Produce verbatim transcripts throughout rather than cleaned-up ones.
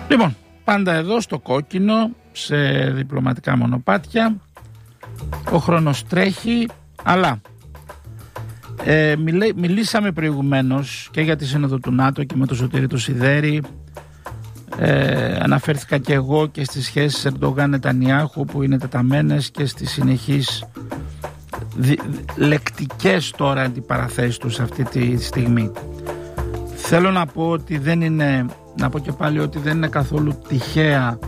Λοιπόν, πάντα εδώ στο κόκκινο, σε διπλωματικά μονοπάτια, ο χρόνος τρέχει, αλλά ε, μιλέ, μιλήσαμε προηγουμένως και για τη Σύνοδο του ΝΑΤΟ και με τον Σωτήρη το Σιδέρη. Ε, αναφέρθηκα και εγώ και στις σχέσεις Ερντογάν Νετανιάχου που είναι τεταμένες και στις συνεχείς δι, λεκτικές τώρα αντιπαραθέσεις τους αυτή τη στιγμή. Θέλω να πω ότι δεν είναι, να πω και πάλι ότι δεν είναι καθόλου τυχαία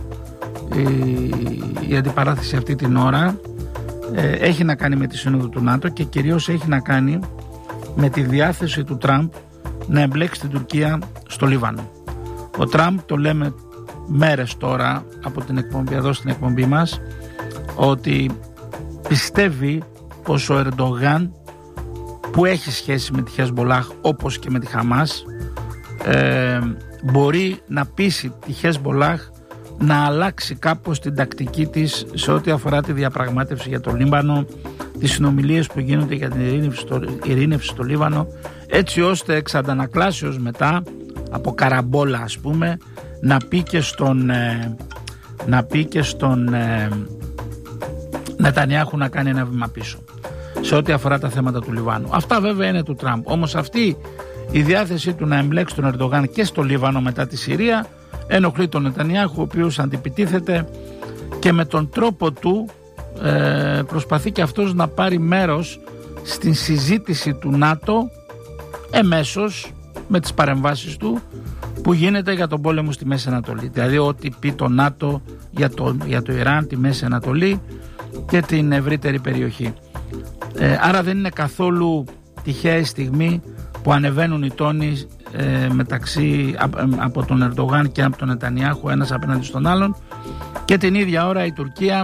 η, η αντιπαράθεση αυτή την ώρα. Ε, έχει να κάνει με τη Σύνοδο του ΝΑΤΟ και κυρίως έχει να κάνει με τη διάθεση του Τραμπ να εμπλέξει την Τουρκία στο Λίβανο. Ο Τραμπ, το λέμε μέρες τώρα από την εκπομπή, εδώ στην εκπομπή μας, ότι πιστεύει πως ο Ερντογάν, που έχει σχέση με τη Χεσμολάχ όπως και με τη Χαμάς, ε, μπορεί να πείσει τη Χεσμολάχ να αλλάξει κάπως την τακτική της σε ό,τι αφορά τη διαπραγμάτευση για το Λίβανο, τις συνομιλίες που γίνονται για την ειρήνευση στο, ειρήνευση στο Λίβανο, έτσι ώστε εξ αντανακλάσεως μετά, από καραμπόλα ας πούμε, να πει και στον, ε, να πει και στον ε, Νετανιάχου να κάνει ένα βήμα πίσω σε ό,τι αφορά τα θέματα του Λιβάνου. Αυτά βέβαια είναι του Τραμπ. Όμως αυτή η διάθεσή του να εμπλέξει τον Ερντογάν και στο Λίβανο μετά τη Συρία ενοχλεί τον Νετανιάχου, ο οποίος αντιπιτίθεται και με τον τρόπο του ε, προσπαθεί και αυτός να πάρει μέρος στην συζήτηση του ΝΑΤΟ εμέσως με τις παρεμβάσεις του που γίνεται για τον πόλεμο στη Μέση Ανατολή. Δηλαδή ό,τι πει το ΝΑΤΟ για το, για το Ιράν, τη Μέση Ανατολή και την ευρύτερη περιοχή. Ε, άρα δεν είναι καθόλου τυχαία η στιγμή που ανεβαίνουν οι τόνοι ε, μεταξύ α, ε, από τον Ερντογάν και από τον Νετανιάχου, ένας απέναντι στον άλλον, και την ίδια ώρα η Τουρκία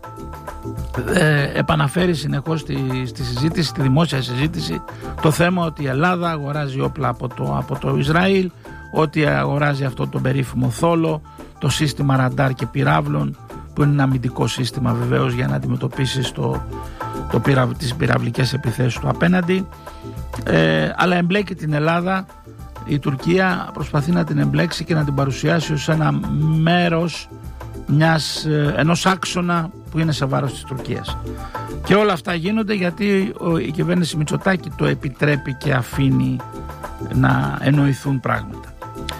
ε, επαναφέρει συνεχώς στη, στη συζήτηση, στη δημόσια συζήτηση, το θέμα ότι η Ελλάδα αγοράζει όπλα από το, από το Ισραήλ, ότι αγοράζει αυτό το περίφημο θόλο, το σύστημα ραντάρ και πυράβλων, που είναι ένα αμυντικό σύστημα βεβαίως για να αντιμετωπίσει το, το πυρα, τις πυραυλικές επιθέσεις του απέναντι, ε, αλλά εμπλέκει την Ελλάδα. Η Τουρκία προσπαθεί να την εμπλέξει και να την παρουσιάσει ως ένα μέρος μιας, ενός άξονα που είναι σε βάρος της Τουρκίας. Και όλα αυτά γίνονται γιατί η κυβέρνηση Μητσοτάκη το επιτρέπει και αφήνει να εννοηθούν πράγματα.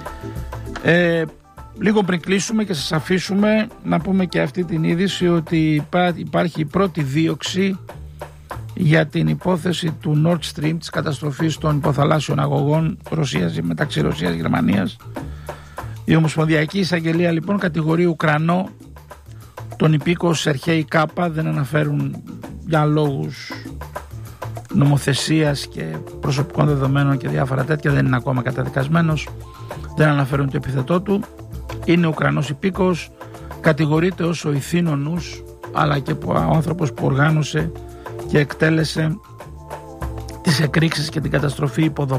Ε, λίγο πριν κλείσουμε και σας αφήσουμε, να πούμε και αυτή την είδηση ότι υπάρχει η πρώτη δίωξη για την υπόθεση του Nord Stream, της καταστροφής των υποθαλάσσιων αγωγών Ρωσίας, μεταξύ Ρωσίας και Γερμανίας. Η Ομοσπονδιακή Εισαγγελία λοιπόν κατηγορεί Ουκρανό, τον υπήκο Σερχέη Κάπα, δεν αναφέρουν για λόγους νομοθεσίας και προσωπικών δεδομένων και διάφορα τέτοια, δεν είναι ακόμα καταδικασμένος, δεν αναφέρουν το επιθετό του. Είναι Ουκρανός υπήκος, κατηγορείται ως ο ηθήνονους, αλλά και ο άνθρωπος που οργάνωσε και εκτέλεσε τις εκρήξεις και την καταστροφή υποδομών